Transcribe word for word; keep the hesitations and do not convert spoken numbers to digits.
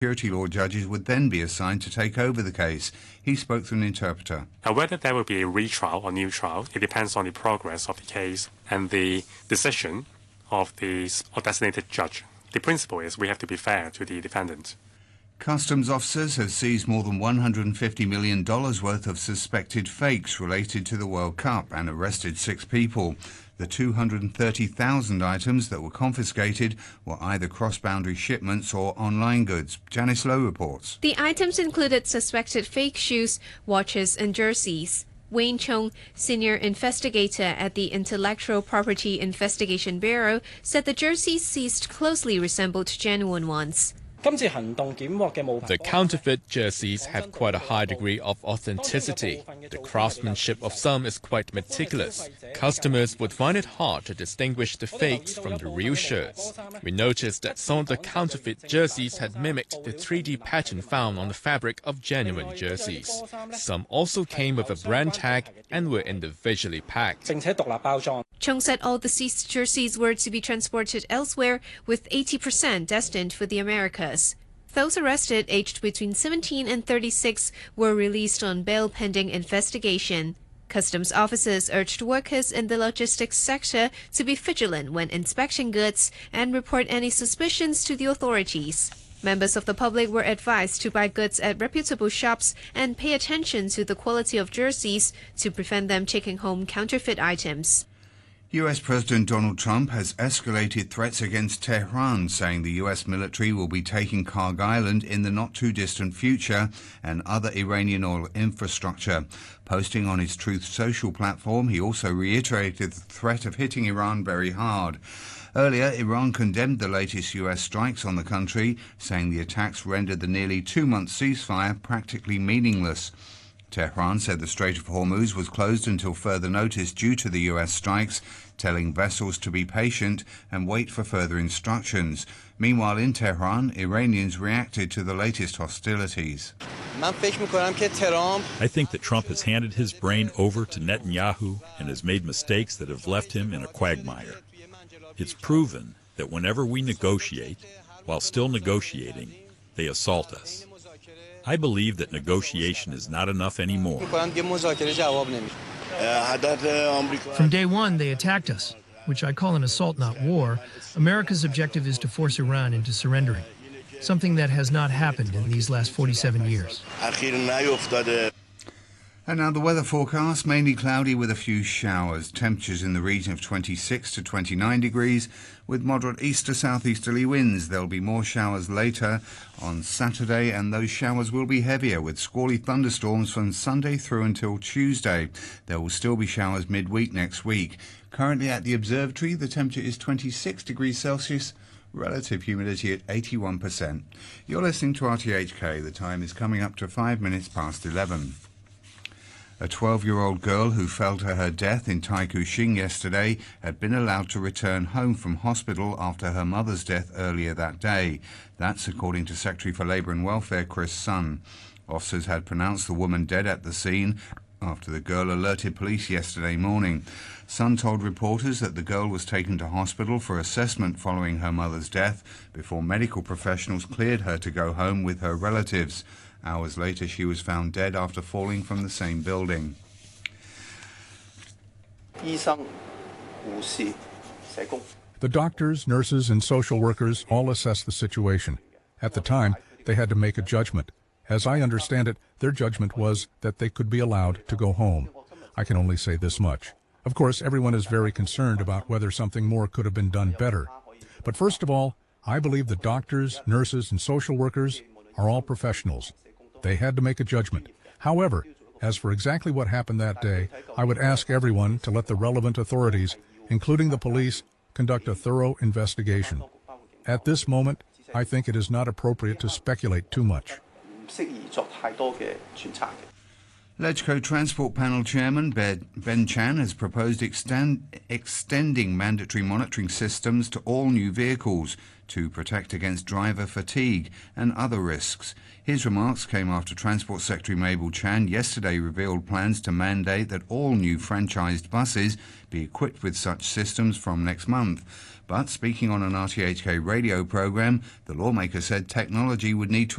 Security law judges would then be assigned to take over the case. He spoke through an interpreter. Now, whether there will be a retrial or new trial, it depends on the progress of the case and the decision of the or designated judge. The principle is we have to be fair to the defendant. Customs officers have seized more than one hundred fifty million dollars worth of suspected fakes related to the World Cup and arrested six people. The two hundred thirty thousand items that were confiscated were either cross-boundary shipments or online goods. Janice Lowe reports. The items included suspected fake shoes, watches and jerseys. Wayne Chung, senior investigator at the Intellectual Property Investigation Bureau, said the jerseys seized closely resembled genuine ones. The counterfeit jerseys have quite a high degree of authenticity. The craftsmanship of some is quite meticulous. Customers would find it hard to distinguish the fakes from the real shirts. We noticed that some of the counterfeit jerseys had mimicked the three D pattern found on the fabric of genuine jerseys. Some also came with a brand tag and were individually packed. Chung said all the seized jerseys were to be transported elsewhere, with eighty percent destined for the Americas. Those arrested, aged between seventeen and thirty-six, were released on bail pending investigation. Customs officers urged workers in the logistics sector to be vigilant when inspecting goods and report any suspicions to the authorities. Members of the public were advised to buy goods at reputable shops and pay attention to the quality of jerseys to prevent them taking home counterfeit items. U S President Donald Trump has escalated threats against Tehran, saying the U S military will be taking Karg Island in the not-too-distant future and other Iranian oil infrastructure. Posting on his Truth Social platform, he also reiterated the threat of hitting Iran very hard. Earlier, Iran condemned the latest U S strikes on the country, saying the attacks rendered the nearly two-month ceasefire practically meaningless. Tehran said the Strait of Hormuz was closed until further notice due to the U S strikes, telling vessels to be patient and wait for further instructions. Meanwhile, in Tehran, Iranians reacted to the latest hostilities. I think that Trump has handed his brain over to Netanyahu and has made mistakes that have left him in a quagmire. It's proven that whenever we negotiate, while still negotiating, they assault us. I believe that negotiation is not enough anymore. From day one, they attacked us, which I call an assault, not war. America's objective is to force Iran into surrendering, something that has not happened in these last forty-seven years. And now the weather forecast, mainly cloudy with a few showers. Temperatures in the region of twenty-six to twenty-nine degrees with moderate east to southeasterly winds. There'll be more showers later on Saturday, and those showers will be heavier with squally thunderstorms from Sunday through until Tuesday. There will still be showers midweek next week. Currently at the observatory, the temperature is twenty-six degrees Celsius. Relative humidity at eighty-one percent. You're listening to R T H K. The time is coming up to five minutes past eleven. A twelve-year-old girl who fell to her death in Taikoo Shing yesterday had been allowed to return home from hospital after her mother's death earlier that day. That's according to Secretary for Labour and Welfare Chris Sun. Officers had pronounced the woman dead at the scene after the girl alerted police yesterday morning. Sun told reporters that the girl was taken to hospital for assessment following her mother's death before medical professionals cleared her to go home with her relatives. Hours later, she was found dead after falling from the same building. The doctors, nurses, and social workers all assessed the situation. At the time, they had to make a judgment. As I understand it, their judgment was that they could be allowed to go home. I can only say this much. Of course, everyone is very concerned about whether something more could have been done better. But first of all, I believe the doctors, nurses, and social workers are all professionals. They had to make a judgment. However, as for exactly what happened that day, I would ask everyone to let the relevant authorities, including the police, conduct a thorough investigation. At this moment, I think it is not appropriate to speculate too much. LegCo Transport Panel Chairman Ben Chan has proposed extend, extending mandatory monitoring systems to all new vehicles to protect against driver fatigue and other risks. His remarks came after Transport Secretary Mabel Chan yesterday revealed plans to mandate that all new franchised buses be equipped with such systems from next month. But speaking on an R T H K radio programme, the lawmaker said technology would need to